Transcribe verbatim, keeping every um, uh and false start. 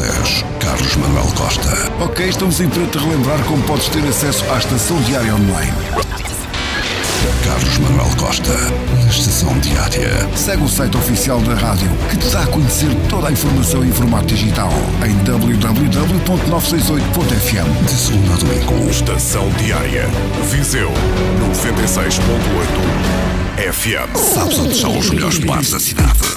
dez, Carlos Manuel Costa. Ok, estamos em para te relembrar como podes ter acesso à Estação Diária Online. Carlos Manuel Costa, na Estação Diária. Segue o site oficial da rádio, que te dá a conhecer toda a informação em formato digital, em w w w ponto novecentos e sessenta e oito ponto f m. De segunda a domingo. Estação Diária. Viseu, noventa e seis ponto oito F M. Sabes onde são os melhores bares da cidade?